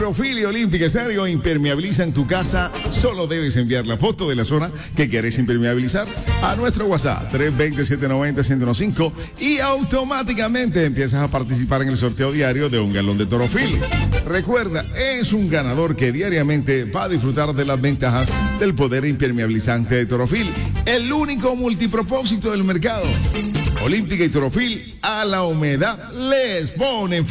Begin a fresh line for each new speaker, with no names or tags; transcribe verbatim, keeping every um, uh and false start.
Torofil y Olímpica Estéreo impermeabilizan tu casa. Solo debes enviar la foto de la zona que quieres impermeabilizar a nuestro WhatsApp tres dos cero, siete nueve cero, uno cero cinco y automáticamente empiezas a participar en el sorteo diario de un galón de Torofil. Recuerda, es un ganador que diariamente va a disfrutar de las ventajas del poder impermeabilizante de Torofil, el único multipropósito del mercado. Olímpica y Torofil, a la humedad les ponen